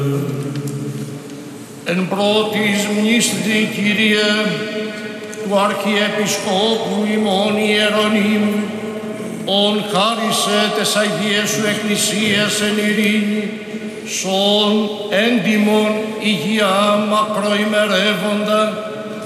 Εν πρώτης μνήσθη, Κύριε, του Αρχιεπισκόπου ημών Ιερονύμου, ον χάρισε τες Αγίες σου Εκκλησίες εν ειρήνη, σον έντιμον υγεία μακροημερεύοντα,